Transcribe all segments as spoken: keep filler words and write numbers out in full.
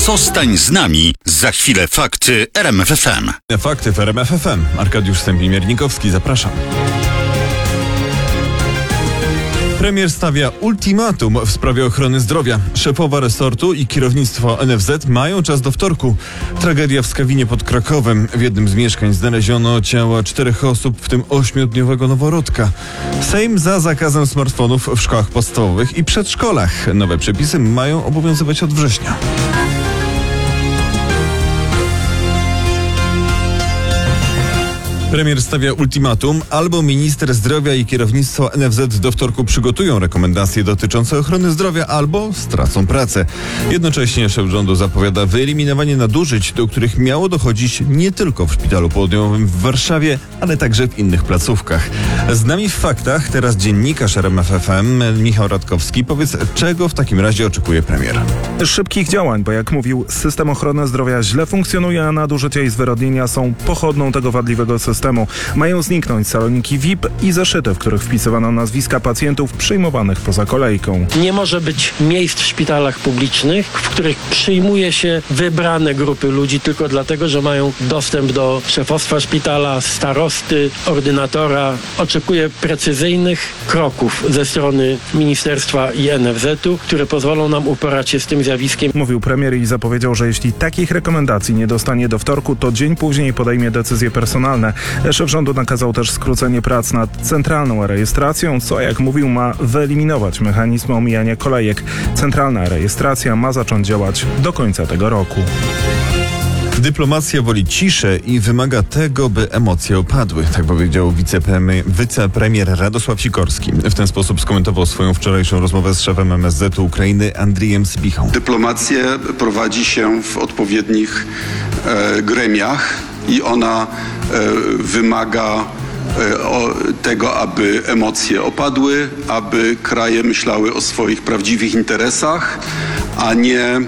Zostań z nami. Za chwilę fakty R M F F M. Fakty w R M F F M. Arkadiusz Stępień-Miernikowski, zapraszam. Premier stawia ultimatum w sprawie ochrony zdrowia. Szefowa resortu i kierownictwo N F Z mają czas do wtorku. Tragedia w Skawinie pod Krakowem. W jednym z mieszkań znaleziono ciała czterech osób, w tym ośmiodniowego noworodka. Sejm za zakazem smartfonów w szkołach podstawowych i przedszkolach. Nowe przepisy mają obowiązywać od września. Premier stawia ultimatum: albo minister zdrowia i kierownictwo N F Z do wtorku przygotują rekomendacje dotyczące ochrony zdrowia, albo stracą pracę. Jednocześnie szef rządu zapowiada wyeliminowanie nadużyć, do których miało dochodzić nie tylko w Szpitalu Południowym w Warszawie, ale także w innych placówkach. Z nami w faktach teraz dziennikarz R M F F M Michał Radkowski. Powiedz, czego w takim razie oczekuje premier? Szybkich działań, bo jak mówił, system ochrony zdrowia źle funkcjonuje, a nadużycia i zwyrodnienia są pochodną tego wadliwego systemu. Mają zniknąć saloniki V I P i zeszyty, w których wpisywano nazwiska pacjentów przyjmowanych poza kolejką. Nie może być miejsc w szpitalach publicznych, w których przyjmuje się wybrane grupy ludzi tylko dlatego, że mają dostęp do szefostwa szpitala, starosty, ordynatora. Oczekuję precyzyjnych kroków ze strony ministerstwa i N F Z-u, które pozwolą nam uporać się z tym zjawiskiem. Mówił premier i zapowiedział, że jeśli takich rekomendacji nie dostanie do wtorku, to dzień później podejmie decyzje personalne. Szef rządu nakazał też skrócenie prac nad centralną rejestracją, co, jak mówił, ma wyeliminować mechanizmy omijania kolejek. Centralna rejestracja ma zacząć działać do końca tego roku. Dyplomacja woli ciszę i wymaga tego, by emocje opadły, tak powiedział wicepremier, wicepremier Radosław Sikorski. W ten sposób skomentował swoją wczorajszą rozmowę z szefem M S Z-u Ukrainy Andrijem Sybichą. Dyplomację prowadzi się w odpowiednich e, gremiach i ona e, wymaga e, o, tego, aby emocje opadły, aby kraje myślały o swoich prawdziwych interesach, a nie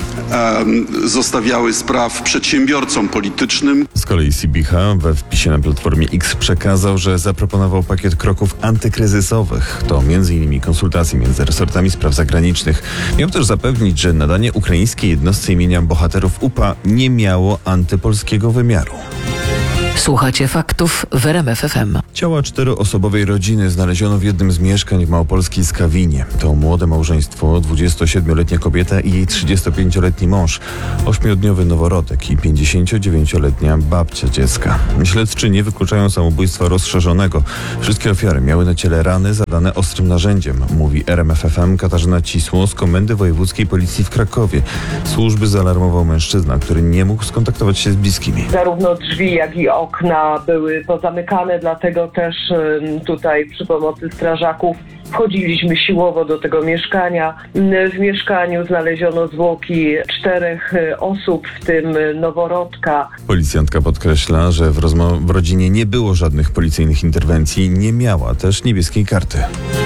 zostawiały spraw przedsiębiorcom politycznym. Z kolei Sybicha we wpisie na Platformie X przekazał, że zaproponował pakiet kroków antykryzysowych. To między innymi konsultacje między resortami spraw zagranicznych. Miał też zapewnić, że nadanie ukraińskiej jednostce imienia bohaterów U P A nie miało antypolskiego wymiaru. Słuchacie faktów w R M F F M. Ciała czteroosobowej rodziny znaleziono w jednym z mieszkań w małopolskiej Skawinie. To młode małżeństwo, dwudziestosiedmioletnia kobieta i jej trzydziestopięcioletni mąż, ośmiodniowy noworodek i pięćdziesięciodziewięcioletnia babcia dziecka. Śledczy nie wykluczają samobójstwa rozszerzonego. Wszystkie ofiary miały na ciele rany zadane ostrym narzędziem, mówi R M F F M Katarzyna Cisło z Komendy Wojewódzkiej Policji w Krakowie. Służby zaalarmował mężczyzna, który nie mógł skontaktować się z bliskimi. Zarówno drzwi, jak i okna były pozamykane, dlatego też tutaj przy pomocy strażaków wchodziliśmy siłowo do tego mieszkania. W mieszkaniu znaleziono zwłoki czterech osób, w tym noworodka. Policjantka podkreśla, że w, rozmo- w rodzinie nie było żadnych policyjnych interwencji, nie miała też niebieskiej karty.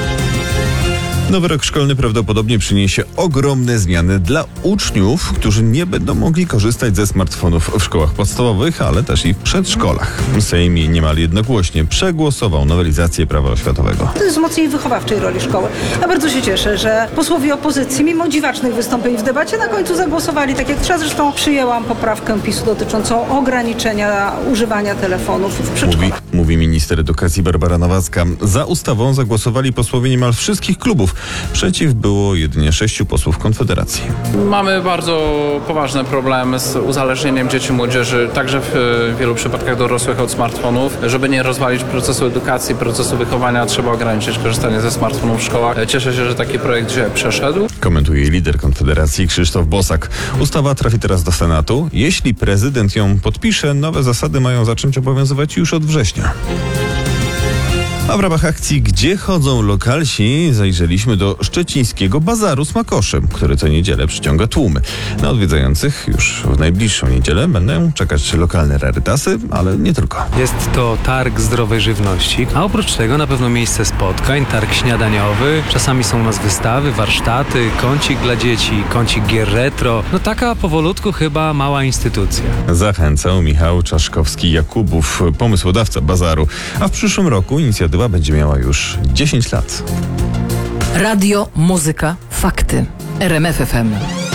Nowy rok szkolny prawdopodobnie przyniesie ogromne zmiany dla uczniów, którzy nie będą mogli korzystać ze smartfonów w szkołach podstawowych, ale też i w przedszkolach. Sejm niemal jednogłośnie przegłosował nowelizację prawa oświatowego. To jest wzmocnienie wychowawczej roli szkoły. A bardzo się cieszę, że posłowie opozycji, mimo dziwacznych wystąpień w debacie, na końcu zagłosowali tak jak trzeba. Zresztą przyjęłam poprawkę PiS-u dotyczącą ograniczenia używania telefonów w przedszkolach. Mówi, mówi minister edukacji Barbara Nowacka. Za ustawą zagłosowali posłowie niemal wszystkich klubów. Przeciw było jedynie sześciu posłów Konfederacji. Mamy bardzo poważne problemy z uzależnieniem dzieci i młodzieży, także w wielu przypadkach dorosłych od smartfonów. Żeby nie rozwalić procesu edukacji, procesu wychowania, trzeba ograniczyć korzystanie ze smartfonów w szkołach. Cieszę się, że taki projekt dzisiaj przeszedł. Komentuje lider Konfederacji Krzysztof Bosak. Ustawa trafi teraz do Senatu. Jeśli prezydent ją podpisze, nowe zasady mają zacząć obowiązywać już od września. A w ramach akcji Gdzie chodzą lokalsi zajrzeliśmy do szczecińskiego bazaru z makoszem, który co niedzielę przyciąga tłumy. Na odwiedzających już w najbliższą niedzielę będą czekać lokalne rarytasy, ale nie tylko. Jest to targ zdrowej żywności, a oprócz tego na pewno miejsce spotkań, targ śniadaniowy, czasami są u nas wystawy, warsztaty, kącik dla dzieci, kącik gier retro. No taka powolutku chyba mała instytucja. Zachęcał Michał Czaszkowski-Jakubów, pomysłodawca bazaru, a w przyszłym roku inicjatywa będzie miała już dziesięć lat. Radio, muzyka, fakty. R M F F M.